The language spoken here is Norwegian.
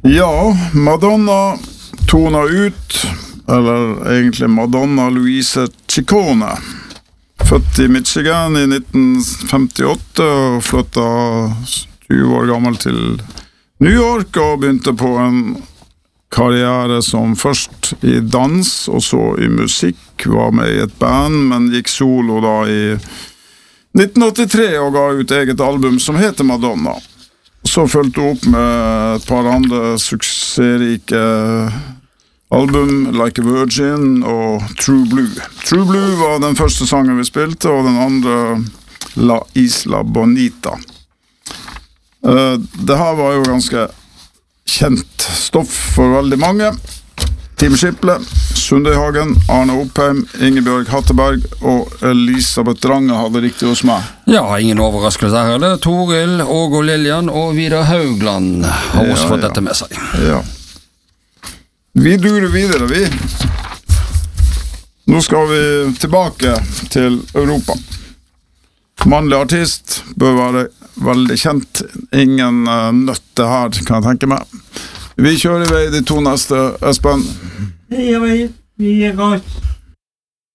Ja, Madonna tona ut, eller egentlig Madonna Louise Ciccone. Født i Michigan i 1958 og flyttet 20 år gammel til New York og begynte på en karriere som først i dans og så i musikk, var med i et band, men gikk solo da i 1983 og ga ut eget album som heter Madonna. Så fulgte hun opp med et par andre suksessrike album, Like a Virgin og True Blue. True Blue var den første sangen vi spilte, og den andre La Isla Bonita. Det her var jo ganske kjent stoff for veldig mange. Team Skiple, Sundøyhagen, Arne Oppheim, Ingebjørg Hatteberg og Elisabeth Range hadde riktig hos meg. Ja, ingen overraskelse her. Det Toril, Åge og Lillian og Vidar Haugland har også fått dette med seg. Ja. Vi durer videre, vi. Nå skal vi tilbake til Europa. Mannlig artist bør være veldig kjent. Ingen nøtte her, kan jeg tenke meg. Vi kjører i vei de to neste, Espen. Ja, vi er godt.